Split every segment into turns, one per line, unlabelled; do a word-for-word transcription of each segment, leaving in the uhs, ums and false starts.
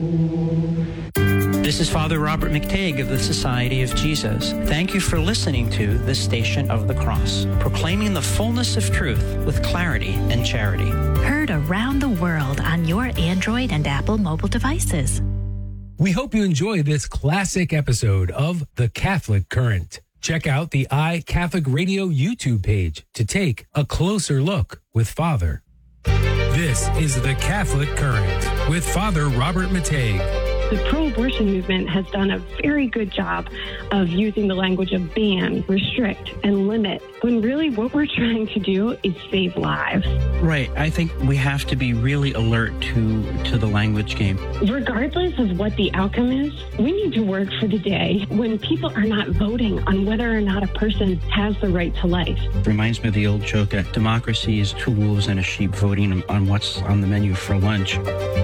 This is Father Robert McTague of the Society of Jesus. Thank you for listening to the Station of the Cross, proclaiming the fullness of truth with clarity and charity.
Heard around the world on your Android and Apple mobile devices.
We hope you enjoy this classic episode of The Catholic Current. Check out the iCatholic Radio YouTube page to take a closer look with Father. This is The Catholic Current with Father Robert McTague.
The pro-abortion movement has done a very good job of using the language of ban, restrict, and limit, when really what we're trying to do is save lives.
Right. I think we have to be really alert to, to the language game.
Regardless of what the outcome is, we need to work for the day when people are not voting on whether or not a person has the right to life.
It reminds me of the old joke that democracy is two wolves and a sheep voting on what's on the menu for lunch.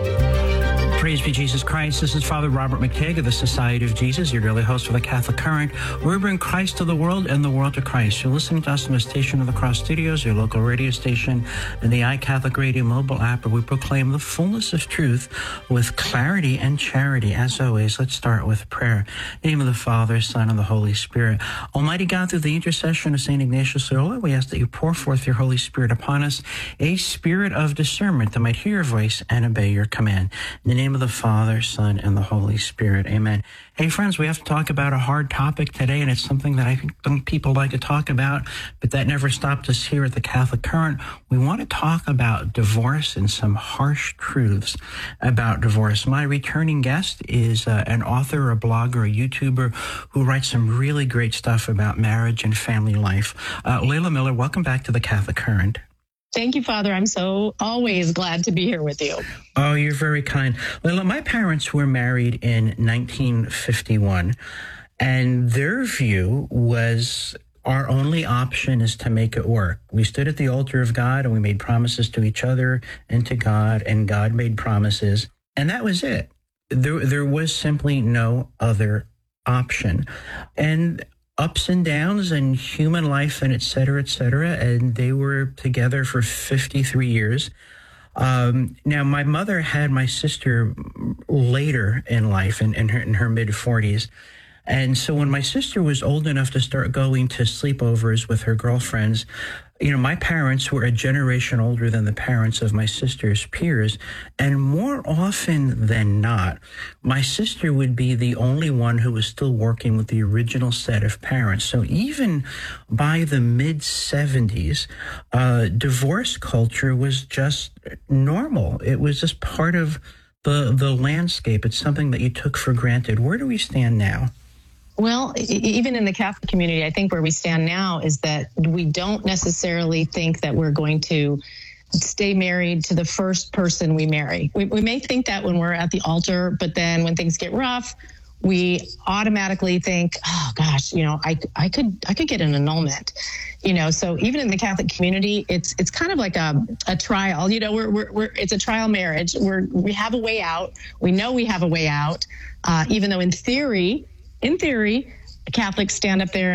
Praise be Jesus Christ. This is Father Robert McTague of the Society of Jesus, your daily host for the Catholic Current, where we bring Christ to the world and the world to Christ. You're listening to us in the Station of the Cross studios, your local radio station, and the iCatholic Radio mobile app, where we proclaim the fullness of truth with clarity and charity. As always, let's start with prayer. In the name of the Father, Son, and the Holy Spirit. Almighty God, through the intercession of Saint Ignatius Loyola, we ask that you pour forth your Holy Spirit upon us, a spirit of discernment that might hear your voice and obey your command. In the name of the Father, Son, and the Holy Spirit. Amen. Hey, friends, we have to talk about a hard topic today, and it's something that I think people like to talk about, but that never stopped us here at the Catholic Current. We want to talk about divorce and some harsh truths about divorce. My returning guest is uh, an author, a blogger, a YouTuber who writes some really great stuff about marriage and family life. Uh, Layla Miller, welcome back to the Catholic Current.
Thank you, Father. I'm so always glad to be here with you.
Oh, you're very kind. Well, my parents were married in nineteen fifty-one, and their view was our only option is to make it work. We stood at the altar of God, and we made promises to each other and to God, and God made promises, and that was it. There, there was simply no other option. And ups and downs and human life and et cetera, et cetera. And they were together for fifty-three years. Um, now, my mother had my sister later in life, in, in her, in her mid forties. And so when my sister was old enough to start going to sleepovers with her girlfriends, you know, my parents were a generation older than the parents of my sister's peers. And more often than not, my sister would be the only one who was still working with the original set of parents. So even by the mid seventies, uh, divorce culture was just normal. It was just part of the, the landscape. It's something that you took for granted. Where do we stand now?
Well, even in the Catholic community, I think where we stand now is that we don't necessarily think that we're going to stay married to the first person we marry. We, we may think that when we're at the altar, but then when things get rough, we automatically think, oh gosh, you know, I, I could I could get an annulment, you know. So even in the Catholic community, it's it's kind of like a, a trial. You know, we're we're, we're it's a trial marriage. We're we have a way out. We know we have a way out, uh, even though in theory. In theory, Catholics stand up there